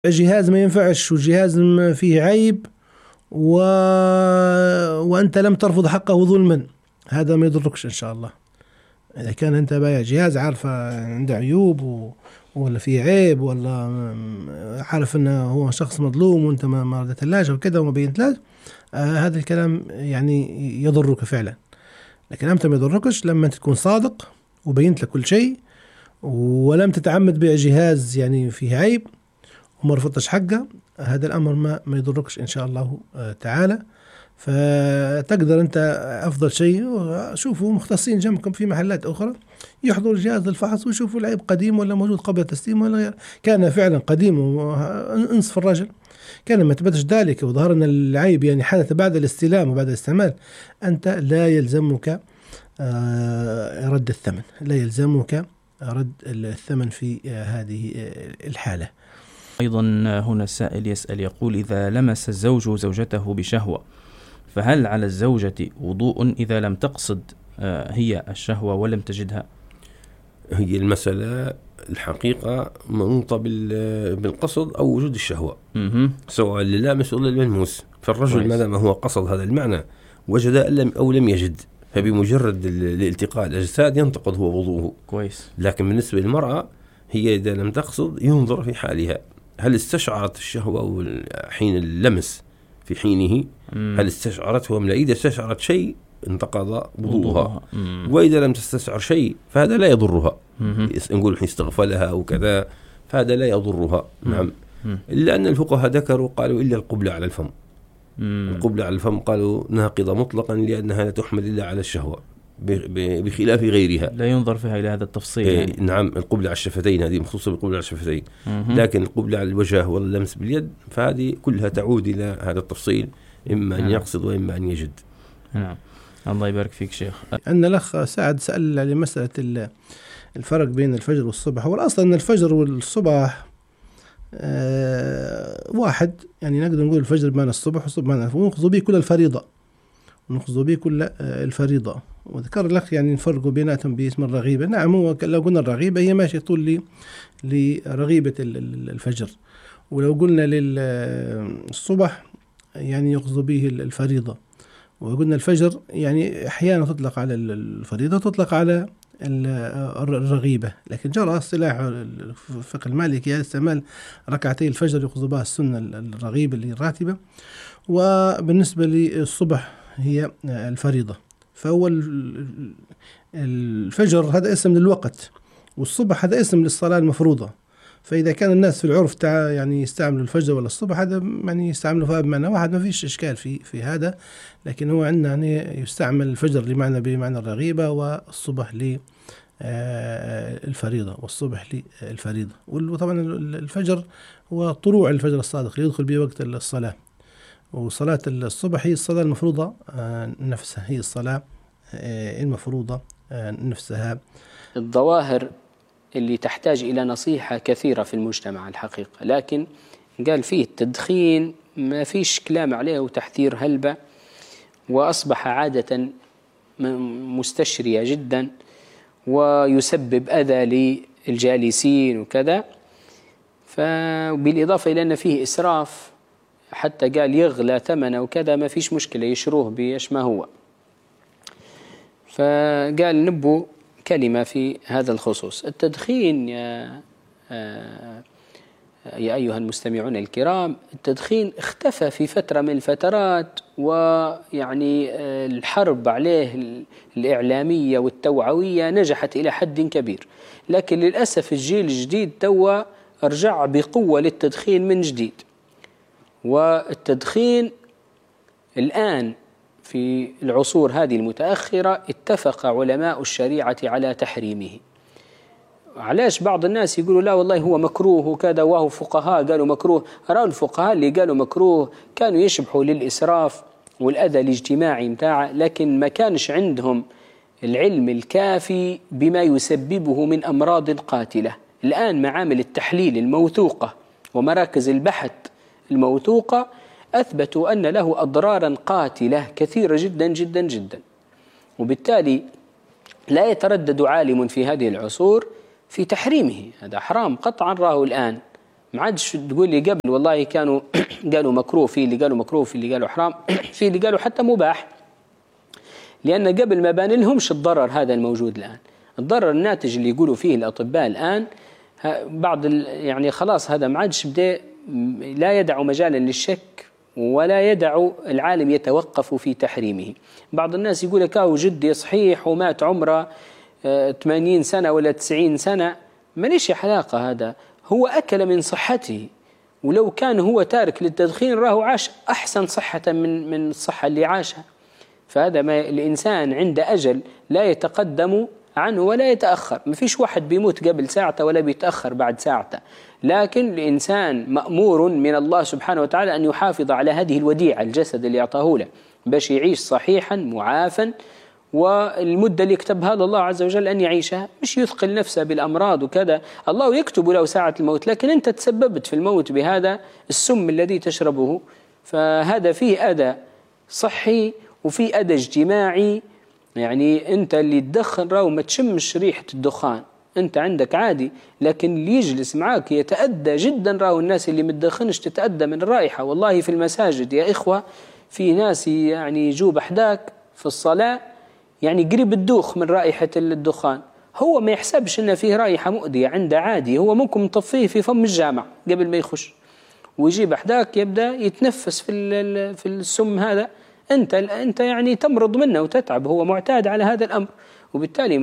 جهاز ما ينفعش وجهاز فيه عيب وأنت لم ترفض حقه ظلما، هذا ما يضركش إن شاء الله. إذا كان أنت بايع جهاز عارفه عنده عيوب ولا فيه عيب، ولا عارف أنه هو شخص مظلوم وأنت ما ردتلاش وكذا وما بينتلاش، هذا الكلام يعني يضرك فعلا. لكن أنت ما يضركش لما تكون صادق وبينت لك كل شيء، ولم تتعمد بيع جهاز يعني فيه عيب وما رفضتش حقه. هذا الأمر ما يضركش إن شاء الله تعالى. فتقدر أنت أفضل شيء شوفوا مختصين جنبكم في محلات أخرى يحضروا جهاز الفحص ويشوفوا العيب قديم ولا موجود قبل التسليم ولا غير. كان فعلا قديم انصف الرجل، كان ما تبتش ذلك وظهر أن العيب يعني حدث بعد الاستلام وبعد الاستعمال، أنت لا يلزمك رد الثمن، لا يلزمك رد الثمن في هذه الحالة. أيضا هنا السائل يسأل يقول: إذا لمس الزوج زوجته بشهوة فهل على الزوجة وضوء إذا لم تقصد هي الشهوة ولم تجدها؟ هي المسألة الحقيقة منوطة بالقصد أو وجود الشهوة، سواء للامس ولا للملموس. فالرجل ما دام هو قصد هذا المعنى وجد أو لم يجد، فبمجرد الالتقاء الأجساد ينتقض هو وضوءه. كويس. لكن بالنسبة للمرأة هي إذا لم تقصد ينظر في حالها، هل استشعرت الشهوة حين اللمس في حينه؟ هل استشعرته أم لا؟ إذا استشعرت شيء انتقض وضوءها، وإذا لم تستشعر شيء فهذا لا يضرها. نقول استغفلها أو كذا فهذا لا يضرها. نعم. إلا أن الفقهاء ذكروا قالوا إلا القبلة على الفم. القبلة على الفم قالوا ناقضة مطلقا لأنها لا تحمل إلا على الشهوة بخلاف غيرها، لا ينظر فيها إلى هذا التفصيل يعني. نعم. القبلة على الشفتين هذه مخصوصة بالقبلة على الشفتين، لكن القبلة على الوجه واللمس باليد فهذه كلها تعود إلى هذا التفصيل، إما أن يقصد وإما أن يجد. نعم. الله يبارك فيك شيخ. أن الأخ سعد سأل على مسألة الفرق بين الفجر والصبح. هو الأصل أن الفجر والصبح واحد، يعني نقدر نقول الفجر بمعنى الصبح والصبح بمعنى ونأخذ به كل الفريضة، ونأخذ به كل الفريضة. وذكر لك يعني نفرق بيناتهم باسم الرغيبة. نعم، هو لو قلنا الرغيبة هي ماشي طول لرغيبة الفجر، ولو قلنا للصبح يعني يأخذ به الفريضة. وقلنا الفجر يعني أحيانا تطلق على الفريضة تطلق على الرغيبة، لكن جرى اصطلاح الفقه المالكي استعمال ركعتي الفجر يأخذ بها السنة الرغيبة اللي الراتبة، وبالنسبة للصبح هي الفريضة. فهو الفجر هذا اسم للوقت، والصبح هذا اسم للصلاة المفروضة. فإذا كان الناس في العرف يعني يستعملوا الفجر ولا الصبح هذا يعني يستعملوا فيها بمعنى واحد، ما فيش إشكال في هذا. لكن هو عندنا يعني يستعمل الفجر بمعنى الرغيبة، والصبح للفريضة، والصبح للفريضة. وطبعا الفجر هو طلوع الفجر الصادق يدخل به وقت الصلاة، وصلاة الصبح هي الصلاة المفروضة نفسها، هي الصلاة المفروضة نفسها. الظواهر اللي تحتاج إلى نصيحة كثيرة في المجتمع الحقيقة، لكن قال فيه التدخين ما فيش كلام عليه وتحذير هلبة، وأصبح عادة مستشرية جدا ويسبب أذى للجالسين وكذا. فبالإضافة إلى أن فيه إسراف، حتى قال يغلى ثمنه وكذا ما فيش مشكلة يشروه بيش ما هو. فقال نبو كلمة في هذا الخصوص. التدخين يا أيها المستمعون الكرام، التدخين اختفى في فترة من الفترات، ويعني الحرب عليه الإعلامية والتوعوية نجحت إلى حد كبير، لكن للأسف الجيل الجديد توا رجع بقوة للتدخين من جديد. والتدخين الآن في العصور هذه المتأخرة اتفق علماء الشريعة على تحريمه. علاش بعض الناس يقولوا لا والله هو مكروه وكذا، وهو فقهاء قالوا مكروه؟ أرى الفقهاء اللي قالوا مكروه كانوا يشبحوا للإسراف والأذى الاجتماعي متاعه، لكن ما كانش عندهم العلم الكافي بما يسببه من أمراض قاتلة. الآن معامل التحليل الموثوقة ومراكز البحث الموثوقة أثبتوا أن له أضرارا قاتلة كثيرة جدا جدا جدا، وبالتالي لا يتردد عالم في هذه العصور في تحريمه. هذا حرام قطعا راه الآن، ما عادش تقول لي قبل والله كانوا قالوا مكروه، في اللي قالوا مكروه، في اللي قالوا حرام، في اللي قالوا حتى مباح، لأن قبل ما بان لهمش الضرر هذا الموجود الآن. الضرر الناتج اللي يقولوا فيه الأطباء الآن بعض يعني خلاص هذا ما عادش بدأ، لا يدع مجالا للشك ولا يدع العالم يتوقف في تحريمه. بعض الناس يقول لك جدي صحيح ومات عمره 80 سنة ولا 90 سنة، ما ليش علاقة، هذا هو أكل من صحته، ولو كان هو تارك للتدخين راه عاش أحسن صحة من الصحة اللي عاشها. فهذا ما الإنسان عند أجل لا يتقدم عنه ولا يتأخر، ما فيش واحد بيموت قبل ساعته ولا بيتأخر بعد ساعته، لكن الإنسان مأمور من الله سبحانه وتعالى أن يحافظ على هذه الوديعة، الجسد اللي أعطاه له، باش يعيش صحيحا معافا، والمدة اللي كتبها له الله عز وجل أن يعيشها، مش يثقل نفسه بالأمراض وكذا. الله يكتب له ساعة الموت، لكن أنت تسببت في الموت بهذا السم الذي تشربه. فهذا فيه أذى صحي وفيه أذى اجتماعي. يعني أنت اللي تدخن راهو ما تشمش ريحة الدخان، أنت عندك عادي، لكن اللي يجلس معاك يتأذى جدا. راهو الناس اللي متدخنش تتأذى من الرائحة. والله في المساجد يا إخوة في ناس يعني يجوا بحداك في الصلاة يعني قريب الدوخ من رائحة الدخان، هو ما يحسبش إن فيه رائحة مؤذية، عنده عادي، هو ممكن مطفيه في فم الجامع قبل ما يخش، ويجي بحداك يبدأ يتنفس في السم هذا، أنت يعني تمرض منه وتتعب، هو معتاد على هذا الأمر. وبالتالي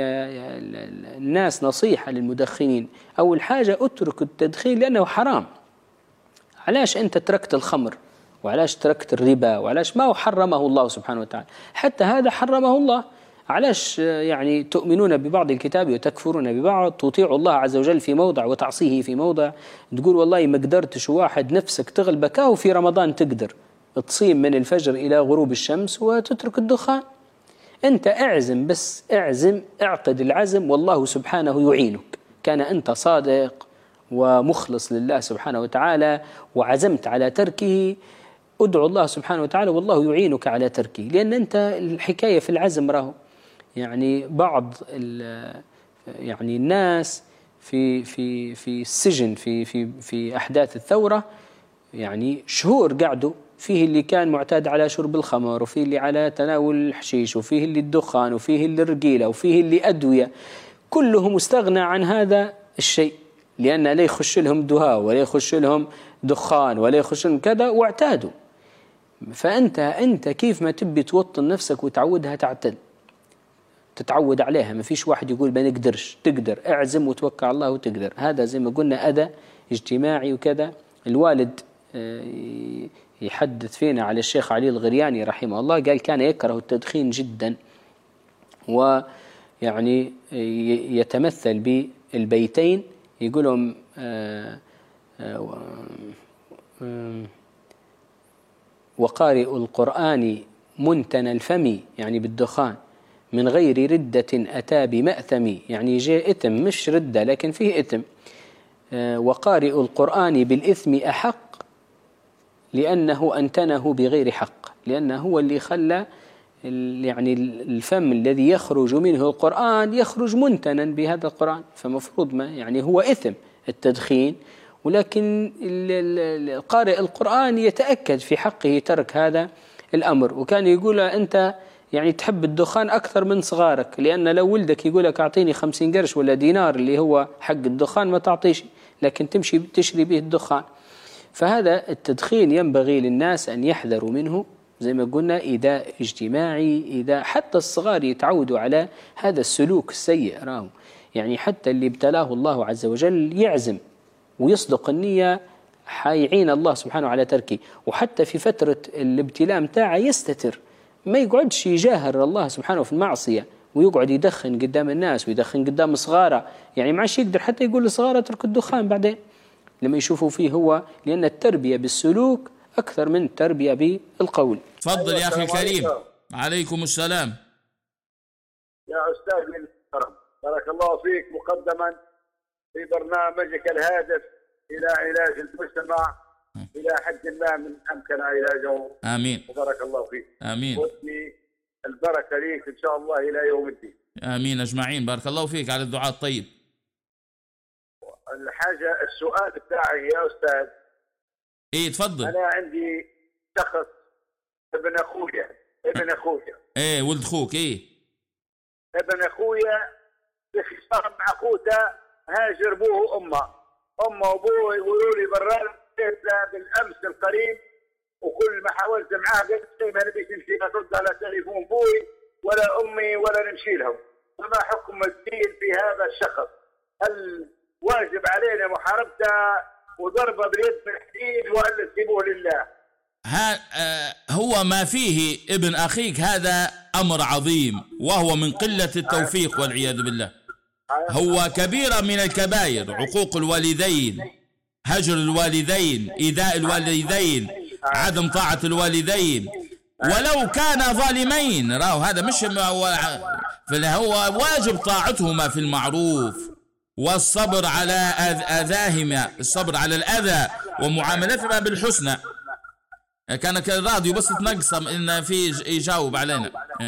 الناس نصيحة للمدخنين، أول حاجة اترك التدخين لأنه حرام. علاش أنت تركت الخمر وعلاش تركت الربا وعلاش ما حرمه الله سبحانه وتعالى؟ حتى هذا حرمه الله. علاش يعني تؤمنون ببعض الكتاب وتكفرون ببعض، تطيع الله عز وجل في موضع وتعصيه في موضع، تقول والله ما قدرتش واحد نفسك تغلبك، وفي رمضان تقدر تصيم من الفجر إلى غروب الشمس وتترك الدخان. أنت اعزم، بس اعزم، اعقد العزم، والله سبحانه يعينك. كان أنت صادق ومخلص لله سبحانه وتعالى وعزمت على تركه، ادعو الله سبحانه وتعالى والله يعينك على تركه. لأن أنت الحكاية في العزم راهو يعني بعض يعني الناس في السجن في أحداث الثورة يعني شهور قعدوا، فيه اللي كان معتاد على شرب الخمر، وفيه اللي على تناول الحشيش، وفيه اللي الدخان، وفيه اللي الرقيلة، وفيه اللي أدوية، كلهم استغنى عن هذا الشيء، لأن لا يخش لهم دهاء ولا يخش لهم دخان ولا يخش لهم كذا، واعتادوا. فأنت كيف ما تبي توطن نفسك وتعودها تتعود عليها. ما فيش واحد يقول ما نقدرش، تقدر، اعزم وتوكل على الله وتقدر. هذا زي ما قلنا أذى اجتماعي وكذا. الوالد يحدث فينا على الشيخ علي الغرياني رحمه الله، قال كان يكره التدخين جدا، ويعني يتمثل بالبيتين يقولهم وقارئ القرآن منتنى الفم، يعني بالدخان، من غير ردة أتى بمأثم، يعني جاء إثم مش ردة لكن فيه إثم. وقارئ القرآن بالإثم أحق لأنه أنتنه بغير حق، لأنه هو اللي خلى يعني الفم الذي يخرج منه القرآن يخرج منتنا بهذا القرآن، فمفروض ما يعني هو إثم التدخين، ولكن قارئ القرآن يتأكد في حقه ترك هذا الأمر. وكان يقول أنت يعني تحب الدخان أكثر من صغارك، لأن لو ولدك يقول لك أعطيني 50 قرش ولا دينار اللي هو حق الدخان ما تعطيش، لكن تمشي تشري به الدخان. فهذا التدخين ينبغي للناس أن يحذروا منه، زي ما قلنا إيذاء اجتماعي، إذا حتى الصغار يتعودوا على هذا السلوك السيء راهو. يعني حتى اللي ابتلاه الله عز وجل يعزم ويصدق النية، حيعين الله سبحانه على تركه. وحتى في فترة الابتلاء متاعه يستتر، ما يقعدش يجاهر الله سبحانه في المعصية ويقعد يدخن قدام الناس ويدخن قدام صغاره، يعني ما عادش يقدر حتى يقول لصغاره اترك الدخان بعدين لما يشوفوا فيه هو، لأن التربية بالسلوك أكثر من التربية بالقول. تفضل يا أخي الكريم. عليكم السلام يا أستاذ الكرم، بارك الله فيك مقدما في برنامجك الهادف إلى علاج المجتمع إلى حد ما من أمكن علاجه. آمين. وبارك الله فيك. آمين. وأتني البركة ليك إن شاء الله إلى يوم الدين. آمين أجمعين. بارك الله فيك على الدعاء الطيب. الحاجة السؤال بتاعي يا أستاذ. ايه تفضل. أنا عندي شخص ابن أخويا ايه ولد أخوك. ايه ابن أخويا بخصام مع أخوته، هاجر أبوه وأمه وأبوه يقولوا لي برا بالأمس القريب، وكل ما حاولت معاه قلت ما نبيش نمشي نرد على تليفون بوي ولا أمي ولا نمشي لهم. فما حكم الدين في هذا الشخص؟ هل واجب علينا محاربته وضربه باليد بالحديد ولا نسيبوه لله؟ هو ما فيه ابن أخيك هذا أمر عظيم، وهو من قلة التوفيق والعياذ بالله. هو كبيرة من الكبائر، عقوق الوالدين، هجر الوالدين، إيذاء الوالدين، عدم طاعة الوالدين ولو كان ظالمين. هذا مش فهو واجب طاعتهما في المعروف والصبر على أذاهما، الصبر على الأذى ومعاملتهما بالحسنى. كان راديو بس تنقص إن في يجاوب علينا.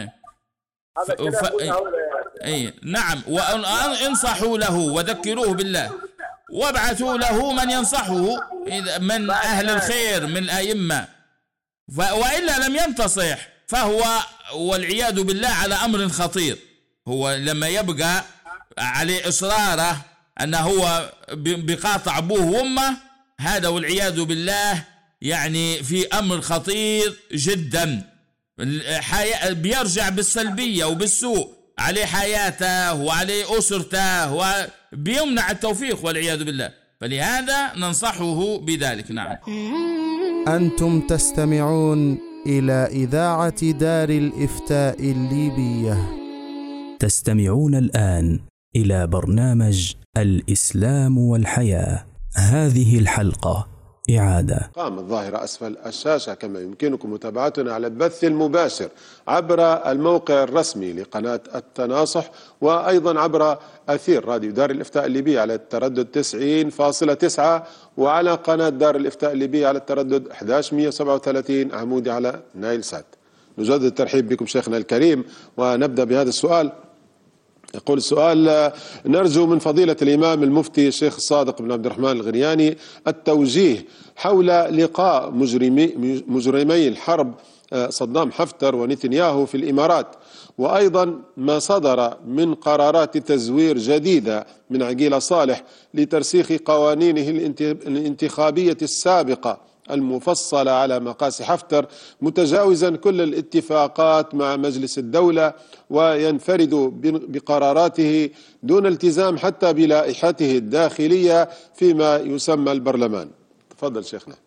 نعم. وانصحوا له وذكروه بالله وابعثوا له من ينصحه من أهل الخير من الأئمة، وإلا لم ينتصح فهو والعياذ بالله على أمر خطير. هو لما يبقى عليه إصراره أنه هو بقاطع أبوه وأمه، هذا والعياذ بالله يعني في أمر خطير جدا، بيرجع بالسلبية وبالسوء عليه حياته وعليه أسرته وبيمنع التوفيق والعياذ بالله. فلهذا ننصحه بذلك. نعم. أنتم تستمعون إلى إذاعة دار الإفتاء الليبية. تستمعون الآن إلى برنامج الإسلام والحياة. هذه الحلقة إعادة. قام الظاهرة أسفل الشاشة، كما يمكنكم متابعتنا على البث المباشر عبر الموقع الرسمي لقناة التناصح، وأيضا عبر أثير راديو دار الإفتاء الليبية على التردد 90.9، وعلى قناة دار الإفتاء الليبية على التردد 1137 عمودي على نايل سات. نجدد الترحيب بكم شيخنا الكريم، ونبدأ بهذا السؤال. يقول السؤال: نرجو من فضيلة الإمام المفتي الشيخ الصادق بن عبد الرحمن الغرياني التوجيه حول لقاء مجرمي الحرب صدام حفتر ونتنياهو في الإمارات، وأيضا ما صدر من قرارات تزوير جديدة من عقيل صالح لترسيخ قوانينه الانتخابية السابقة المفصلة على مقاس حفتر، متجاوزا كل الاتفاقات مع مجلس الدولة، وينفرد بقراراته دون التزام حتى بلائحته الداخلية فيما يسمى البرلمان. تفضل شيخنا.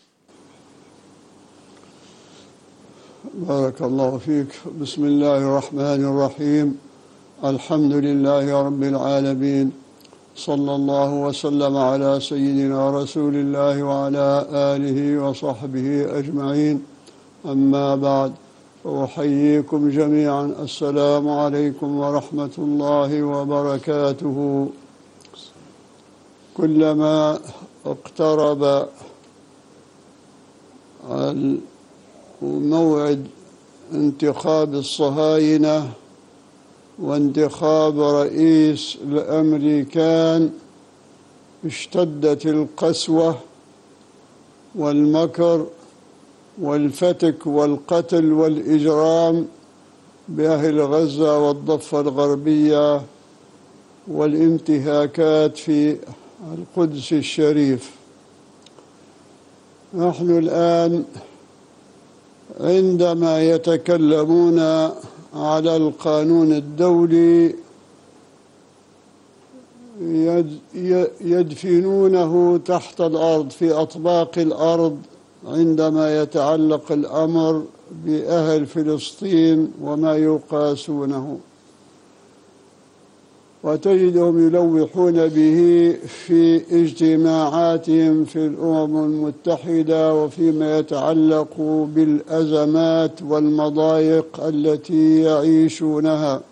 بارك الله فيك. بسم الله الرحمن الرحيم. الحمد لله رب العالمين، صلى الله وسلم على سيدنا رسول الله وعلى آله وصحبه أجمعين. أما بعد، أحييكم جميعا. السلام عليكم ورحمة الله وبركاته. كلما اقترب موعد انتخاب الصهاينة وانتخاب رئيس الأمريكان اشتدت القسوة والمكر والفتك والقتل والإجرام بأهل غزة والضفة الغربية والانتهاكات في القدس الشريف. نحن الآن عندما يتكلمون على القانون الدولي يدفنونه تحت الأرض في أطباق الأرض عندما يتعلق الأمر بأهل فلسطين وما يقاسونه، وتجدهم يلوحون به في اجتماعاتهم في الأمم المتحدة وفيما يتعلق بالأزمات والمضايق التي يعيشونها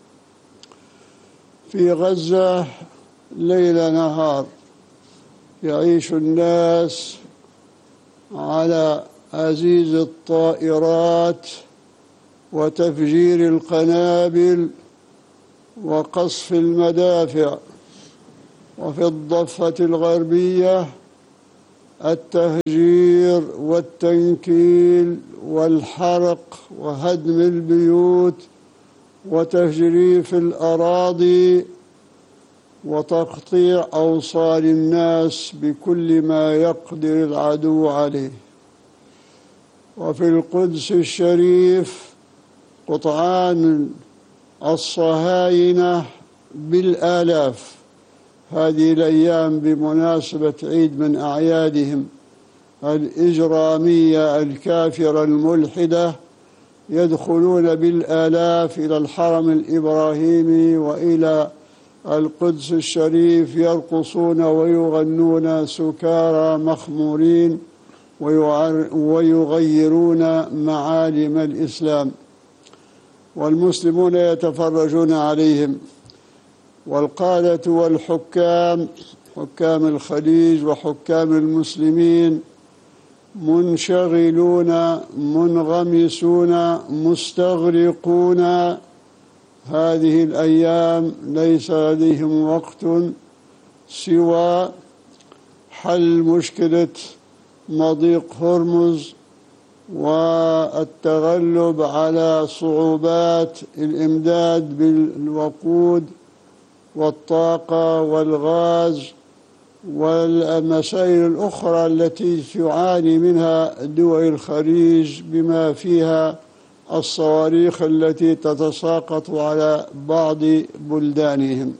في غزة. ليل نهار يعيش الناس على أزيز الطائرات وتفجير القنابل وقصف المدافع وفي الضفة الغربية التهجير والتنكيل والحرق وهدم البيوت وتجريف الأراضي وتقطيع أوصال الناس بكل ما يقدر العدو عليه. وفي القدس الشريف قطعان الصهاينة بالآلاف هذه الأيام بمناسبة عيد من أعيادهم الإجرامية الكافرة الملحدة، يدخلون بالآلاف إلى الحرم الإبراهيمي وإلى القدس الشريف، يرقصون ويغنون سكارى مخمورين ويغيرون معالم الإسلام، والمسلمون يتفرجون عليهم. والقادة والحكام، حكام الخليج وحكام المسلمين، منشغلون منغمسون مستغرقون هذه الأيام، ليس لديهم وقت سوى حل مشكلة مضيق هرمز والتغلب على صعوبات الإمداد بالوقود والطاقة والغاز والمسائل الأخرى التي تعاني منها دول الخليج بما فيها الصواريخ التي تتساقط على بعض بلدانهم.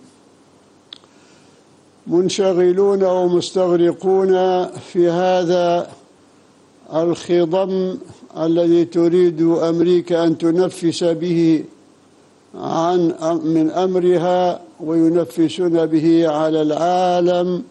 منشغلون ومستغرقون في هذا الخضم الذي تريد أمريكا أن تنفس به من أمرها، وينفسون به على العالم،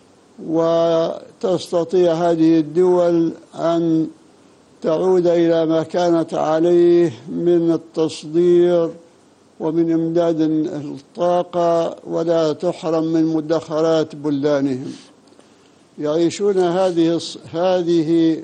وتستطيع هذه الدول أن تعود إلى ما كانت عليه من التصدير ومن إمداد الطاقة، ولا تحرم من مدخرات بلدانهم. يعيشون هذه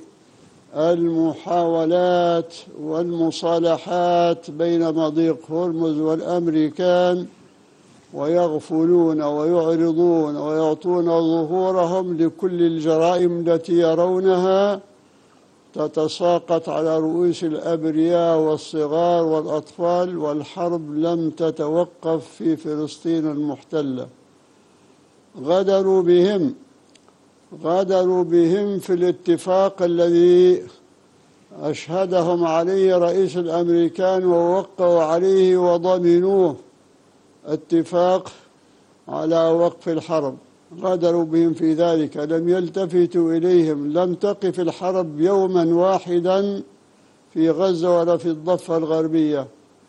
المحاولات والمصالحات بين مضيق هرمز والأمريكان، ويغفلون ويعرضون ويعطون ظهورهم لكل الجرائم التي يرونها تتساقط على رؤوس الأبرياء والصغار والأطفال، والحرب لم تتوقف في فلسطين المحتلة. غدروا بهم في الاتفاق الذي أشهدهم عليه رئيس الأمريكان ووقعوا عليه وضمنوه، اتفاق على وقف الحرب. غدروا بهم في ذلك، لم يلتفتوا إليهم، لم تقف الحرب يوما واحدا في غزة ولا في الضفة الغربية.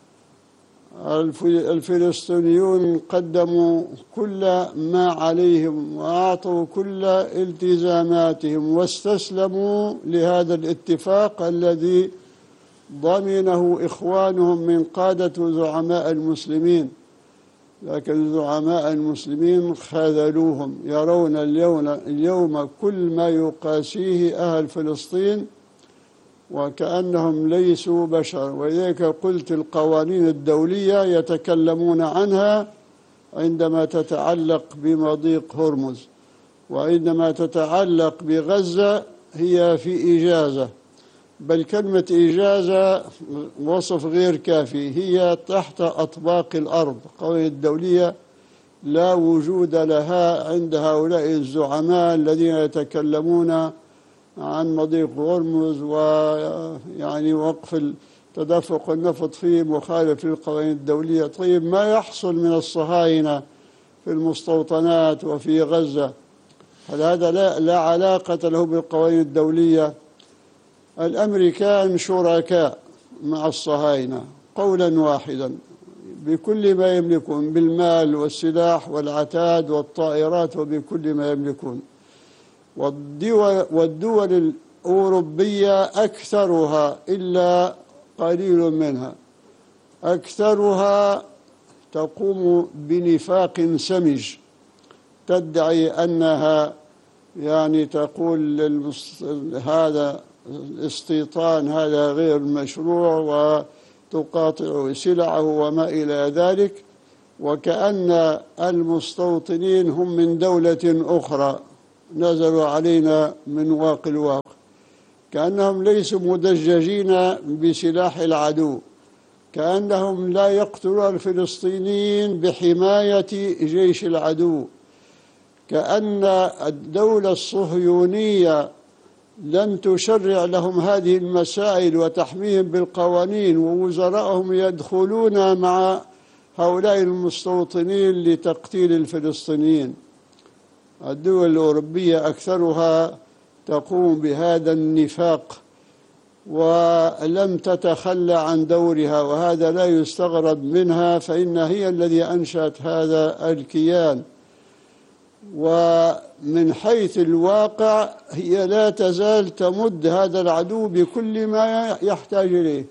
الفلسطينيون قدموا كل ما عليهم وأعطوا كل التزاماتهم واستسلموا لهذا الاتفاق الذي ضمنه إخوانهم من قادة زعماء المسلمين، لكن زعماء المسلمين خذلوهم، يرون اليوم كل ما يقاسيه أهل فلسطين وكأنهم ليسوا بشر. ولذلك قلت القوانين الدولية يتكلمون عنها عندما تتعلق بمضيق هرمز، وعندما تتعلق بغزة هي في إجازة، بل كلمة إجازة وصف غير كافي، هي تحت أطباق الأرض. القوانين الدولية لا وجود لها عند هؤلاء الزعماء الذين يتكلمون عن مضيق هرمز ويعني وقف تدفق النفط فيه مخالف للقوانين الدولية. طيب ما يحصل من الصهاينة في المستوطنات وفي غزة، هل هذا لا علاقة له بالقوانين الدولية؟ الأمريكان شركاء مع الصهاينة قولا واحدا بكل ما يملكون، بالمال والسلاح والعتاد والطائرات وبكل ما يملكون. والدول الأوروبية أكثرها إلا قليل منها، أكثرها تقوم بنفاق سمج، تدعي أنها يعني تقول هذا الاستيطان هذا غير مشروع وتقاطع سلعه وما إلى ذلك، وكأن المستوطنين هم من دولة أخرى نزلوا علينا من واقي الواقع، كأنهم ليسوا مدججين بسلاح العدو، كأنهم لا يقتلون الفلسطينيين بحماية جيش العدو، كأن الدولة الصهيونية لم تشرع لهم هذه المسائل وتحميهم بالقوانين، ووزراءهم يدخلون مع هؤلاء المستوطنين لتقتيل الفلسطينيين. الدول الأوروبية أكثرها تقوم بهذا النفاق ولم تتخلى عن دورها، وهذا لا يستغرب منها، فإنها هي الذي أنشأت هذا الكيان. ومن حيث الواقع هي لا تزال تمد هذا العدو بكل ما يحتاج إليه،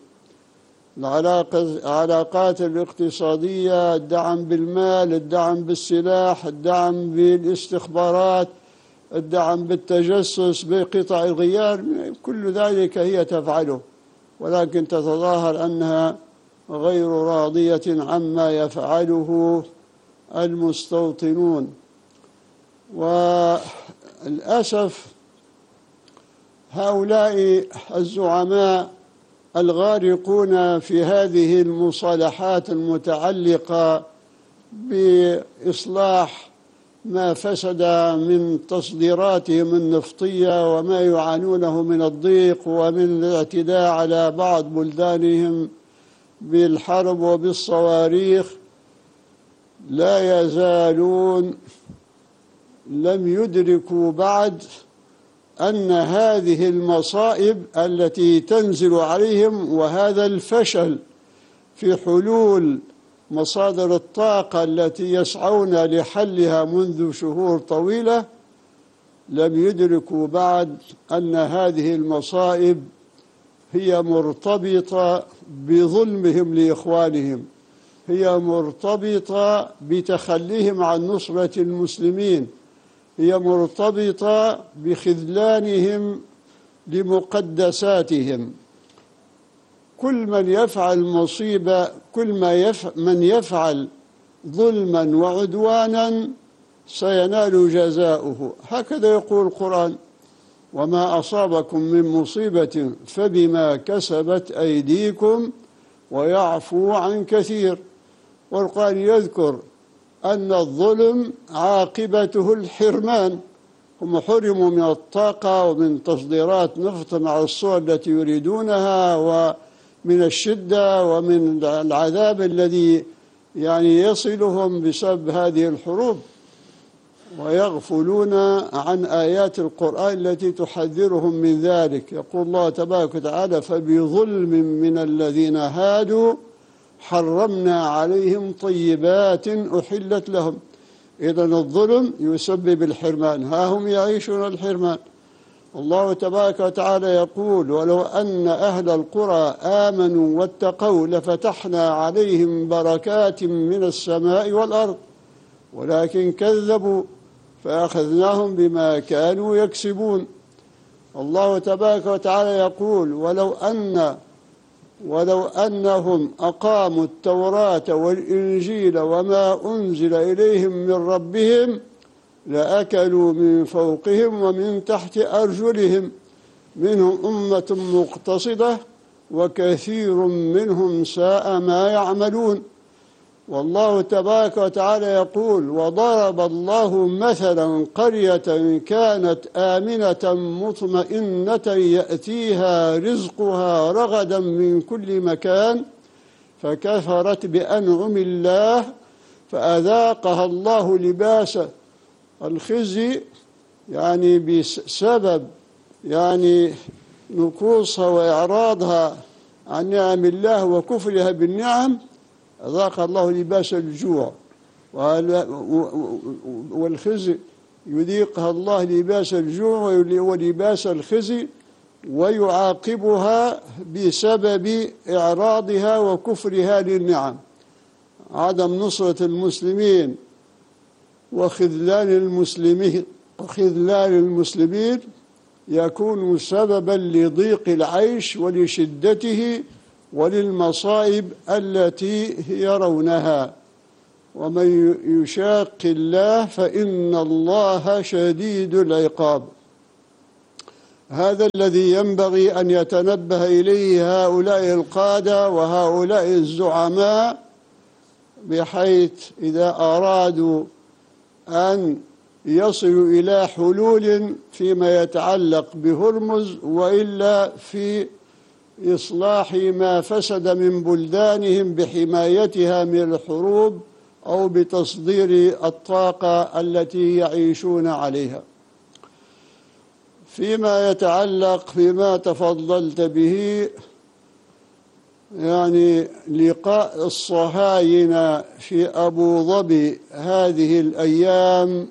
العلاقات الاقتصادية، الدعم بالمال، الدعم بالسلاح، الدعم بالاستخبارات، الدعم بالتجسس، بقطع الغيار، كل ذلك هي تفعله، ولكن تتظاهر أنها غير راضية عما يفعله المستوطنون. وللأسف هؤلاء الزعماء الغارقون في هذه المصالحات المتعلقة بإصلاح ما فسد من تصديراتهم النفطية وما يعانونه من الضيق ومن الاعتداء على بعض بلدانهم بالحرب وبالصواريخ، لا يزالون لم يدركوا بعد أن هذه المصائب التي تنزل عليهم وهذا الفشل في حلول مصادر الطاقة التي يسعون لحلها منذ شهور طويلة، لم يدركوا بعد أن هذه المصائب هي مرتبطة بظلمهم لإخوانهم، هي مرتبطة بتخليهم عن نصرة المسلمين، هي مرتبطة بخذلانهم لمقدساتهم. كل من يفعل مصيبة، كل من يفعل ظلما وعدوانا سينال جزاؤه، هكذا يقول القرآن: وما أصابكم من مصيبة فبما كسبت أيديكم ويعفو عن كثير. والقرآن يذكر أن الظلم عاقبته الحرمان، هم حرموا من الطاقة ومن تصديرات نفط على الصور التي يريدونها، ومن الشدة ومن العذاب الذي يصلهم بسبب هذه الحروب، ويغفلون عن آيات القرآن التي تحذرهم من ذلك. يقول الله تبارك وتعالى: فبظلم من الذين هادوا حرمنا عليهم طيبات أحلت لهم. إذن الظلم يسبب الحرمان، ها هم يعيشون الحرمان. الله تبارك وتعالى يقول: ولو أن أهل القرى آمنوا واتقوا لفتحنا عليهم بركات من السماء والأرض ولكن كذبوا فأخذناهم بما كانوا يكسبون. الله تبارك وتعالى يقول: ولو أنهم أقاموا التوراة والإنجيل وما أنزل إليهم من ربهم لأكلوا من فوقهم ومن تحت أرجلهم منهم أمة مقتصدة وكثير منهم ساء ما يعملون. والله تبارك وتعالى يقول: وضرب الله مثلا قرية كانت آمنة مطمئنة يأتيها رزقها رغدا من كل مكان فكفرت بأنعم الله فأذاقها الله لباس الخزي، بسبب نكوصها وإعراضها عن نعم الله وكفرها بالنعم، أذاق الله لباس الجوع والخزي، يذيقها الله لباس الجوع ولباس الخزي، ويعاقبها بسبب إعراضها وكفرها للنعم. عدم نصرة المسلمين وخذلان المسلمين يكون سببا لضيق العيش ولشدته وللمصائب التي يرونها. ومن يشاق الله فإن الله شديد العقاب. هذا الذي ينبغي أن يتنبه إليه هؤلاء القادة وهؤلاء الزعماء، بحيث إذا أرادوا أن يصلوا إلى حلول فيما يتعلق بهرمز وإلا في إصلاح ما فسد من بلدانهم بحمايتها من الحروب أو بتصدير الطاقة التي يعيشون عليها. فيما يتعلق فيما تفضلت به، يعني لقاء الصهاينة في أبو ظبي هذه الأيام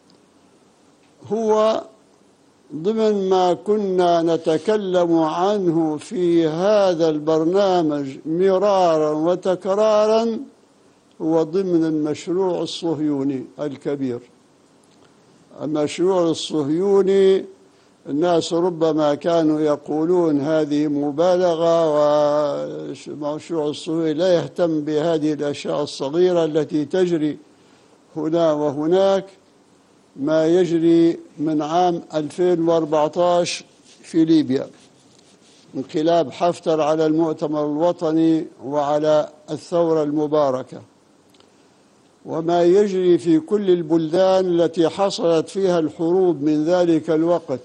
هو ضمن ما كنا نتكلم عنه في هذا البرنامج مرارا وتكرارا، هو ضمن المشروع الصهيوني الكبير. المشروع الصهيوني الناس ربما كانوا يقولون هذه مبالغة، والمشروع الصهيوني لا يهتم بهذه الأشياء الصغيرة التي تجري هنا وهناك. ما يجري من عام 2014 في ليبيا، انقلاب حفتر على المؤتمر الوطني وعلى الثورة المباركة، وما يجري في كل البلدان التي حصلت فيها الحروب من ذلك الوقت،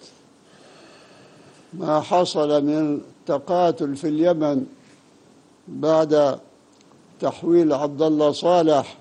ما حصل من تقاتل في اليمن بعد تحويل عبد الله صالح،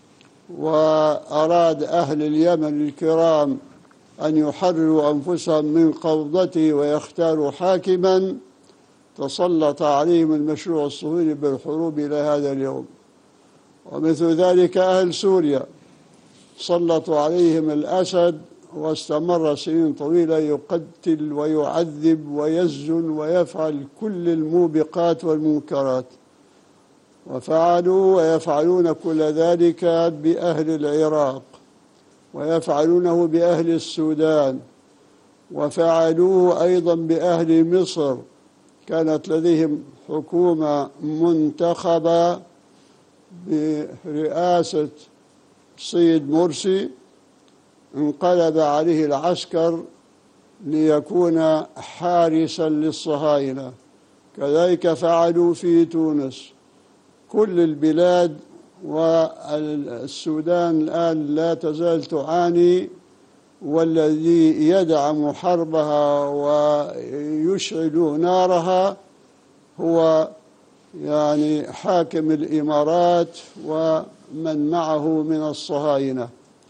وأراد أهل اليمن الكرام أن يحرروا أنفسهم من قبضته ويختاروا حاكما، تسلط عليهم المشروع الصهيوني بالحروب إلى هذا اليوم. ومثل ذلك أهل سوريا سلطوا عليهم الأسد، واستمر سنين طويلة يقتل ويعذب ويسجن ويفعل كل الموبقات والمنكرات، وفعلوا ويفعلون كل ذلك بأهل العراق، ويفعلونه بأهل السودان، وفعلوه أيضا بأهل مصر. كانت لديهم حكومة منتخبة برئاسة السيد مرسي، انقلب عليه العسكر ليكون حارسا للصهاينة. كذلك فعلوا في تونس. كل البلاد والسودان الآن لا تزال تعاني، والذي يدعم حربها ويشعل نارها هو يعني حاكم الإمارات ومن معه من الصهاينة.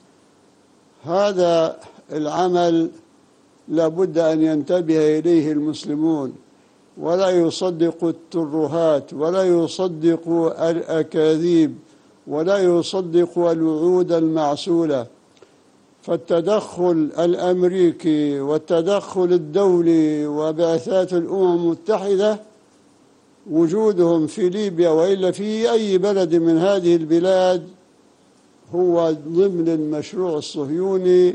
هذا العمل لابد أن ينتبه إليه المسلمون، ولا يصدق الترهات، ولا يصدق الأكاذيب، ولا يصدق الوعود المعسولة. فالتدخل الأمريكي والتدخل الدولي وبعثات الأمم المتحدة، وجودهم في ليبيا وإلا في أي بلد من هذه البلاد، هو ضمن المشروع الصهيوني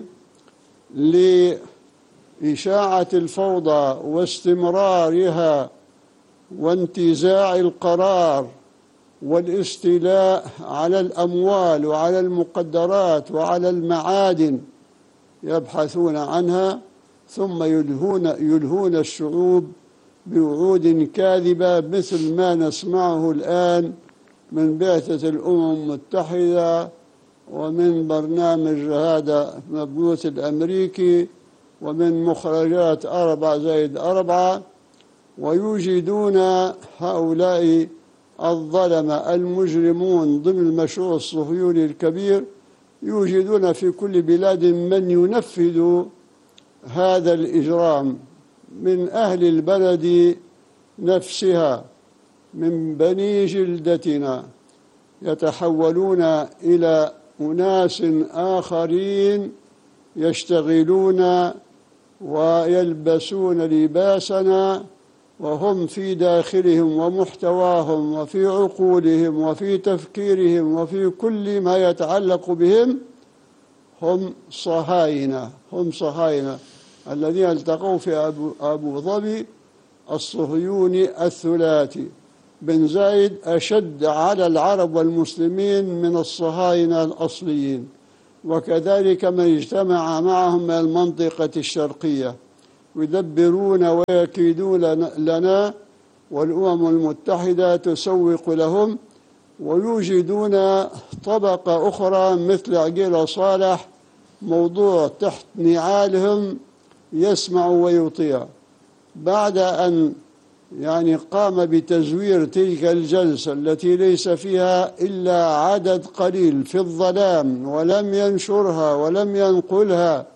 لإشاعة الفوضى واستمرارها وانتزاع القرار والاستيلاء على الأموال وعلى المقدرات وعلى المعادن، يبحثون عنها ثم يلهون الشعوب بوعود كاذبة مثل ما نسمعه الآن من بعثة الأمم المتحدة ومن برنامج هذا مبعوث الأمريكي ومن مخرجات 4+4، ويوجدون هؤلاء الظلمة المجرمون ضمن المشروع الصهيوني الكبير، يوجدون في كل بلاد من ينفذ هذا الإجرام من أهل البلد نفسها، من بني جلدتنا، يتحولون إلى أناس آخرين يشتغلون ويلبسون لباسنا، وهم في داخلهم ومحتواهم وفي عقولهم وفي تفكيرهم وفي كل ما يتعلق بهم هم صهاينة. هم صهاينة الذين التقوا في أبو ظبي الصهيوني الثلاثي، بن زايد أشد على العرب والمسلمين من الصهاينة الأصليين، وكذلك من اجتمع معهم من المنطقة الشرقية، يدبرون ويكيدون لنا، والأمم المتحدة تسوق لهم، ويوجدون طبقة أخرى مثل عقيل صالح موضوع تحت نعالهم يسمع ويطيع. بعد أن قام بتزوير تلك الجلسة التي ليس فيها إلا عدد قليل في الظلام، ولم ينشرها ولم ينقلها،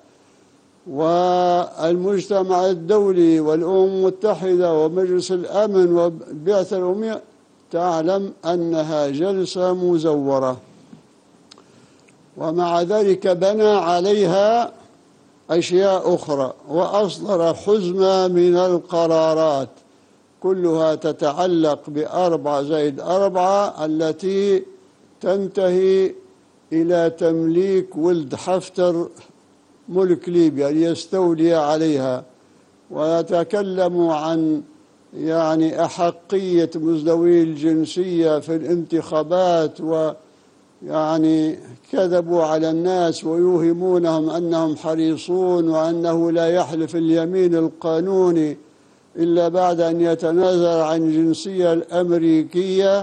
والمجتمع الدولي والأمم المتحدة ومجلس الأمن والبعثة الأممية تعلم أنها جلسة مزورة، ومع ذلك بنى عليها أشياء أخرى وأصدر حزمة من القرارات كلها تتعلق ب4+4 التي تنتهي إلى تمليك ولد حفتر ملك ليبيا ليستولي عليها، ويتكلم عن أحقية مزدوجي الجنسية في الانتخابات، كذبوا على الناس ويوهمونهم أنهم حريصون، وأنه لا يحلف اليمين القانوني إلا بعد أن يتنازل عن الجنسية الأمريكية.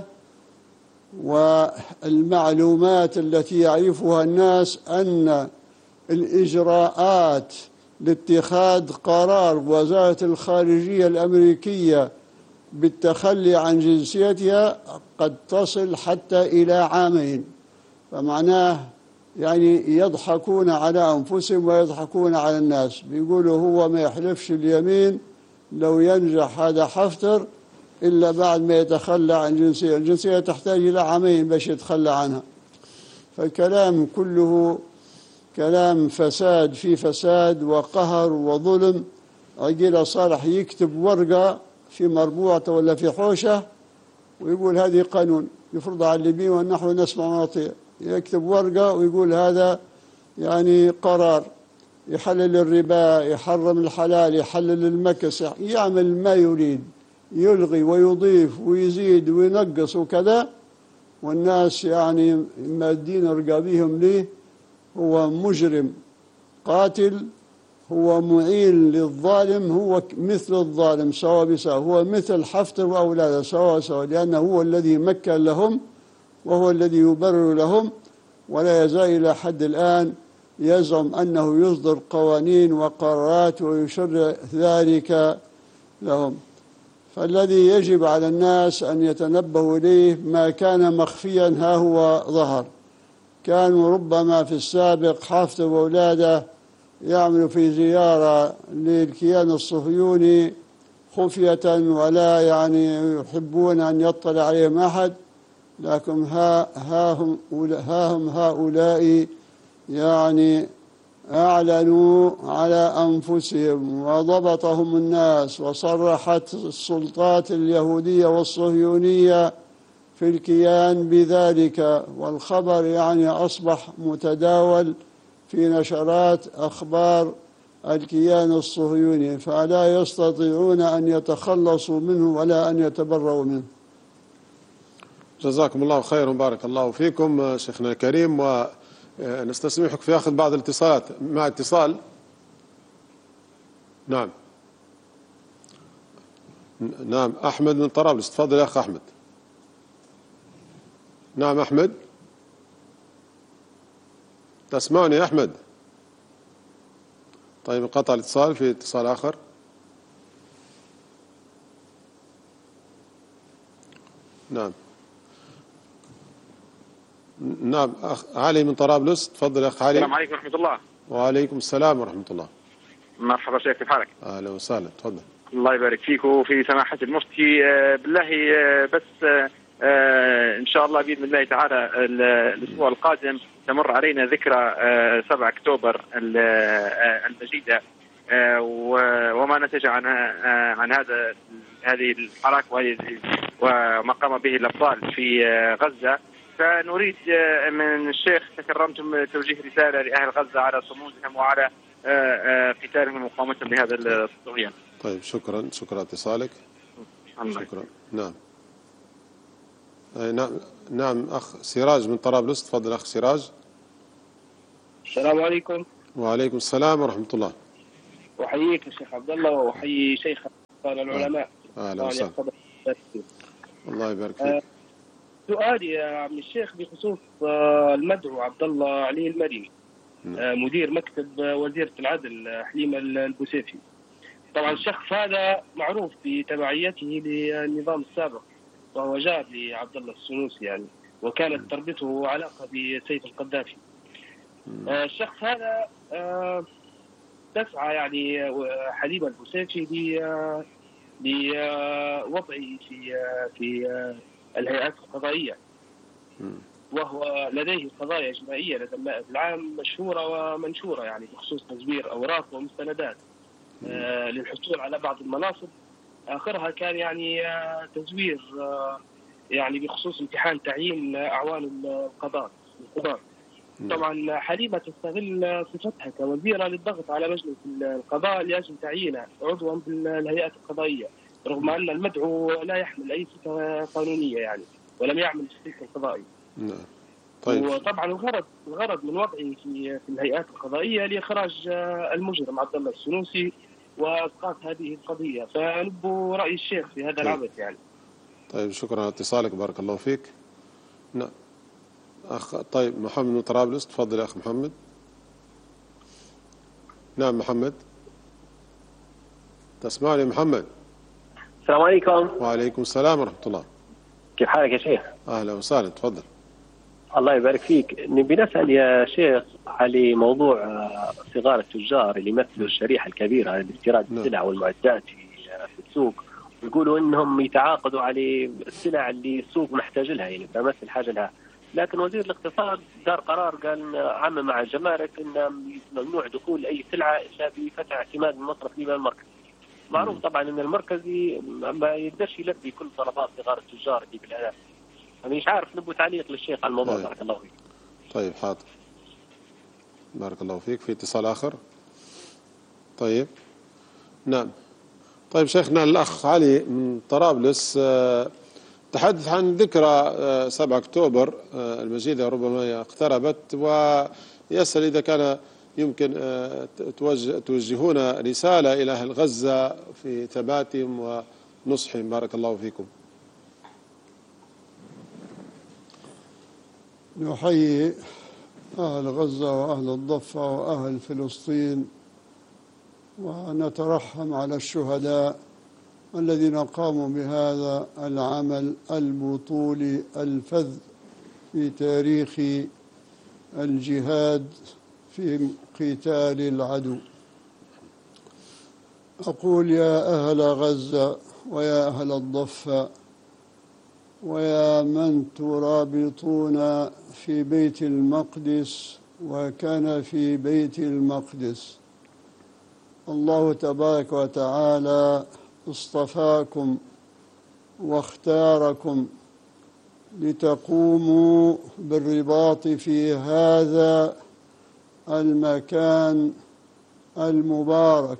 والمعلومات التي يعرفها الناس أن الإجراءات لاتخاذ قرار وزارة الخارجية الأمريكية بالتخلي عن جنسيتها قد تصل حتى إلى 2 عام، فمعناه يضحكون على أنفسهم ويضحكون على الناس. بيقولوا هو ما يحلفش اليمين لو ينجح هذا حفتر إلا بعد ما يتخلى عن جنسية، الجنسية تحتاج إلى 2 عام باش يتخلى عنها. فالكلام كله كلام فساد في فساد وقهر وظلم. عقيل صالح يكتب ورقة في مربوعته ولا في حوشة ويقول هذه قانون يفرض على الليبيين ونحن نسمع ونطيع، يكتب ورقة ويقول هذا قرار يحلل الربا، يحرم الحلال، يحلل المكس، يعمل ما يريد، يلغي ويضيف ويزيد وينقص وكذا، والناس مادين رقابيهم ليه. هو مجرم قاتل، هو معين للظالم، هو مثل الظالم سواء بسواء، هو مثل حفتر وأولاده سواء سواء، لأنه هو الذي مكن لهم وهو الذي يبرر لهم، ولا يزال إلى حد الآن يزعم أنه يصدر قوانين وقرارات ويشرع ذلك لهم. فالذي يجب على الناس أن يتنبهوا إليه ما كان مخفيا ها هو ظهر. كانوا ربما في السابق حفتر وأولاده يعملوا في زيارة للكيان الصهيوني خفية ولا يحبون أن يطلع عليهم أحد، لكن ها هم هؤلاء أعلنوا على أنفسهم وضبطهم الناس، وصرحت السلطات اليهودية والصهيونية في الكيان بذلك، والخبر أصبح متداول في نشرات أخبار الكيان الصهيوني، فلا يستطيعون أن يتخلصوا منه ولا أن يتبرؤوا منه. جزاكم الله خيرا، بارك الله فيكم شيخنا الكريم، ونستسمحك في أخذ بعض الاتصالات. مع اتصال. نعم أحمد من طرابلس، تفضل يا أخ أحمد. نعم أحمد، تسمعني يا أحمد؟ طيب انقطع الاتصال، في اتصال آخر. نعم أخ علي من طرابلس، تفضل يا أخ علي. السلام عليكم ورحمة الله. وعليكم السلام ورحمة الله. مرحبا شيخ، كيف حالك؟ أهلا وسهلا، تفضل. الله يبارك فيك وفي سماحة المفتي. بالله بس إن شاء الله بإذن الله تعالى الأسبوع القادم تمر علينا ذكرى 7 أكتوبر المجيدة، وما نتج عن هذه الحركة وما قام به الأبطال في غزة. فنريد من الشيخ تكرمتم توجيه رسالة لأهل غزة على صمودهم وعلى قتالهم ومقاومتهم لهذا الطغيان. طيب شكرا اتصالك. شكرا. نعم نعم أخ سراج من طرابلس، تفضل أخ سراج. السلام عليكم. وعليكم السلام ورحمة الله. أحييك يا شيخ عبد الله وأحيي شيخ العلماء. أهلا وسهلا. الله يبارك فيك. سؤالي يا عم الشيخ بخصوص المدعو عبد الله علي المريني، مدير مكتب وزيرة العدل حليمة البوسيفي. طبعا الشخص هذا معروف بتبعيته للنظام السابق، وهو جار لعبد الله السنوسي يعني، وكانت تربطه علاقة بسيف القذافي. الشخص هذا تسعى يعني حليمة البوسيفي لوضعه في الهيئات القضائية، وهو لديه قضايا جنائية لدى النائب العام مشهورة ومنشورة يعني بخصوص تزوير أوراق ومستندات للحصول على بعض المناصب. آخرها كان يعني تزوير يعني بخصوص امتحان تعيين أعوان القضاة. طبعا حليمة تستغل صفتها كوزيرة للضغط على مجلس القضاء لأجل تعيينه عضوا بالهيئات القضائية، رغم أن المدعو لا يحمل أي صفة قانونية يعني، ولم يعمل في السلك القضائي. طيب. وطبعا الغرض من وضعه في الهيئات القضائية لإخراج المجرم عبد الله السنوسي وإسقاط هذه القضية. فنبو رأي الشيخ في هذا العبث يعني. طيب شكرا على اتصالك، بارك الله فيك. نعم أخ. طيب محمد من طرابلس، تفضل يا أخ محمد. نعم محمد، تسمعني محمد؟ السلام عليكم. وعليكم السلام ورحمة الله. كيف حالك يا شيخ؟ أهلا وسهلا، تفضل. الله يبارك فيك. نبي نسأل يا شيخ على موضوع صغار التجار اللي يمثلوا الشريحة الكبيرة لاستيراد السلع والمعدات في السوق، ويقولوا انهم يتعاقدوا على السلع اللي السوق محتاج لها يعني بمثل الحاجة لها، لكن وزير الاقتصاد دار قرار قال عام مع الجمارك ان ممنوع دخول اي سلعة الا بفتح اعتماد المصرف لما المركزي. معروف طبعا ان المركزي ما يقدرش يلبي كل طلبات صغار التجار اللي بالالاف. انا مش عارف، نبغى تعليق للشيخ على الموضوع. بارك الله فيك. طيب حاضر، بارك الله فيك. في اتصال آخر؟ طيب نعم. طيب شيخنا الأخ علي من طرابلس تحدث عن ذكرى 7 أكتوبر المجيدة، ربما اقتربت، ويسأل إذا كان يمكن توجهون رسالة إلى أهل غزة في ثباتهم ونصحهم. بارك الله فيكم. نحيي أهل غزة وأهل الضفة وأهل فلسطين، ونترحم على الشهداء الذين قاموا بهذا العمل البطولي الفذ في تاريخ الجهاد في قتال العدو. أقول يا أهل غزة ويا أهل الضفة ويا من ترابطون في بيت المقدس وكان في بيت المقدس، الله تبارك وتعالى اصطفاكم واختاركم لتقوموا بالرباط في هذا المكان المبارك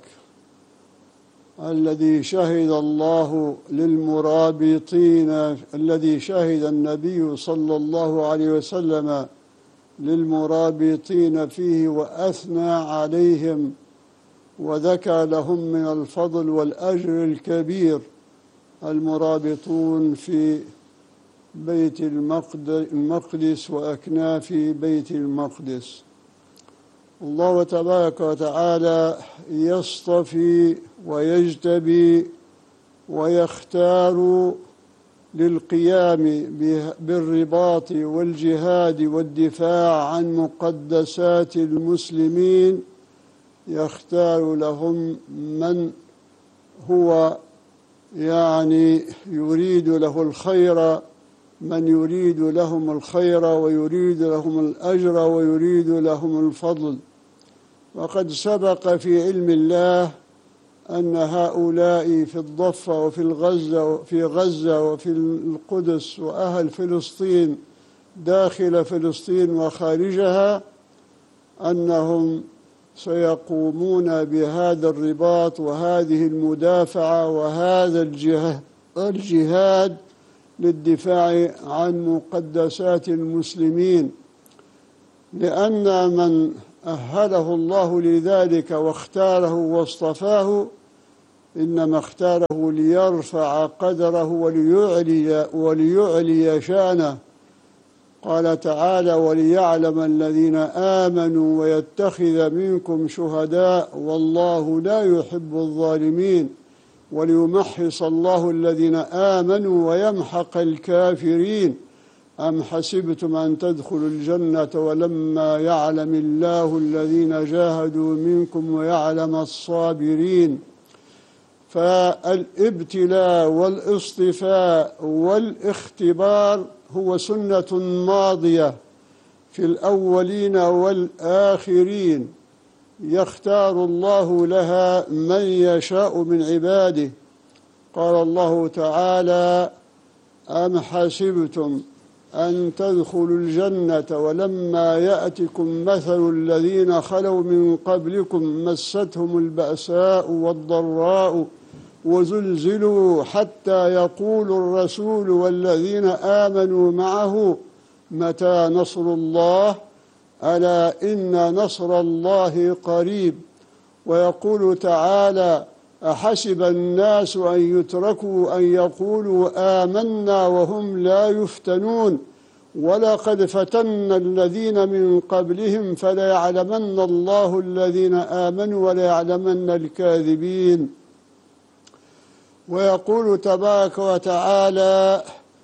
الذي شهد الله للمرابطين، الذي شهد النبي صلى الله عليه وسلم للمرابطين فيه وأثنى عليهم وذكر لهم من الفضل والأجر الكبير المرابطون في بيت المقدس وأكناف بيت المقدس. الله تبارك وتعالى يصطفي ويجتبي ويختار للقيام بالرباط والجهاد والدفاع عن مقدسات المسلمين، يختار لهم من هو يعني يريد له الخير، من يريد لهم الخير ويريد لهم الأجر ويريد لهم الفضل. وقد سبق في علم الله أن هؤلاء في الضفة وفي غزة وفي القدس وأهل فلسطين داخل فلسطين وخارجها أنهم سيقومون بهذا الرباط وهذه المدافعة وهذا الجهاد للدفاع عن مقدسات المسلمين، لأن من أهله الله لذلك واختاره واصطفاه إنما اختاره ليرفع قدره وليعلي شانه. قال تعالى: وليعلم الذين آمنوا ويتخذ منكم شهداء والله لا يحب الظالمين وليمحص الله الذين آمنوا ويمحق الكافرين. أم حسبتم أن تدخلوا الجنة ولما يعلم الله الذين جاهدوا منكم ويعلم الصابرين. فالابتلاء والاصطفاء والاختبار هو سنة ماضية في الأولين والآخرين، يختار الله لها من يشاء من عباده. قال الله تعالى: أم حسبتم أن تدخلوا الجنة ولما يأتكم مثل الذين خلوا من قبلكم مستهم البأساء والضراء وزلزلوا حتى يقول الرسول والذين آمنوا معه متى نصر الله ألا إن نصر الله قريب. ويقول تعالى: أحسب الناس أن يتركوا أن يقولوا آمنا وهم لا يفتنون ولقد فتنا الذين من قبلهم فليعلمن الله الذين آمنوا وليعلمن الكاذبين. ويقول تبارك وتعالى: